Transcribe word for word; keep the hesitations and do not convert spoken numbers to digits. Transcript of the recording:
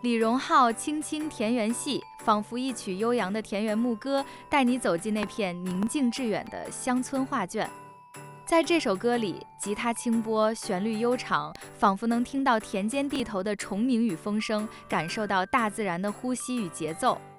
李荣浩轻轻田园戏，仿佛一曲悠扬的田园牧歌，带你走进那片宁静致远的乡村画卷。在这首歌里，吉他轻拨，旋律悠长，仿佛能听到田间地头的虫鸣与风声，感受到大自然的呼吸与节奏。